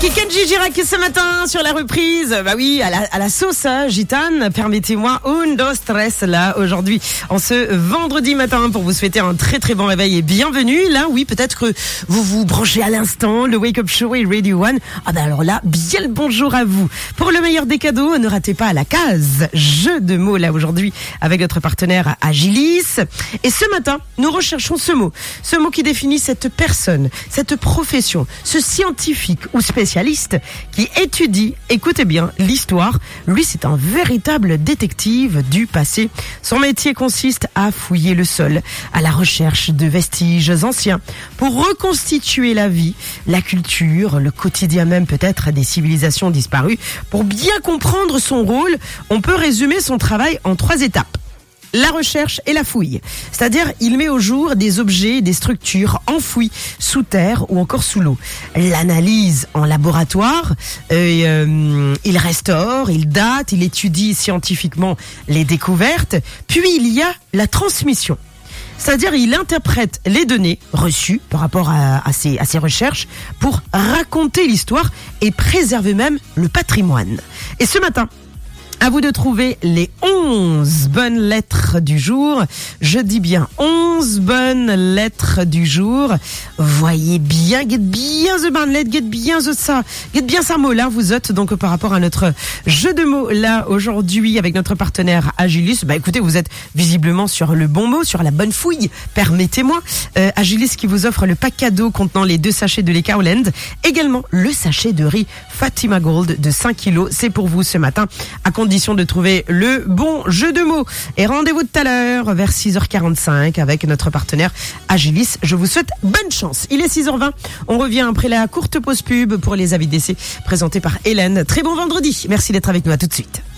Kenji Girac ce matin sur la reprise. Bah oui, à la sauce gitane. Permettez-moi un dos stress là aujourd'hui en ce vendredi matin pour vous souhaiter un très très bon réveil et bienvenue. Là oui, peut-être que vous vous branchez à l'instant le Wake Up Show et Radio One. Ah bah alors là, bien le bonjour à vous. Pour le meilleur des cadeaux, ne ratez pas la case jeu de mots là aujourd'hui avec notre partenaire Agilis. Et ce matin, nous recherchons ce mot qui définit cette personne, cette profession, ce scientifique ou spécialiste qui étudie, écoutez bien, l'histoire. Lui, c'est un véritable détective du passé. Son métier consiste à fouiller le sol, à la recherche de vestiges anciens, pour reconstituer la vie, la culture, le quotidien même peut-être des civilisations disparues. Pour bien comprendre son rôle, on peut résumer son travail en 3 étapes. La recherche et la fouille. C'est-à-dire, il met au jour des objets, des structures enfouies sous terre ou encore sous l'eau. L'analyse en laboratoire, il restaure, il date, il étudie scientifiquement les découvertes. Puis il y a la transmission. C'est-à-dire, il interprète les données reçues par rapport à ses recherches pour raconter l'histoire et préserver même le patrimoine. Et ce matin, à vous de trouver les 11 bonnes lettres du jour. Je dis bien 11 bonnes lettres du jour. Voyez bien, get bien the bonne lettre, get bien ça mot là. Vous êtes donc par rapport à notre jeu de mots là aujourd'hui avec notre partenaire Agilis. Bah écoutez, vous êtes visiblement sur le bon mot, sur la bonne fouille. Permettez-moi. Agilis qui vous offre le pack cadeau contenant les 2 sachets de lait Howland. Également le sachet de riz Fatima Gold de 5 kilos. C'est pour vous ce matin à condition de trouver le bon jeu de mots. Et rendez-vous tout à l'heure vers 6h45 avec notre partenaire Agilis. Je vous souhaite bonne chance. Il est 6h20. On revient après la courte pause pub pour les avis d'essai présentés par Hélène. Très bon vendredi. Merci d'être avec nous. À tout de suite.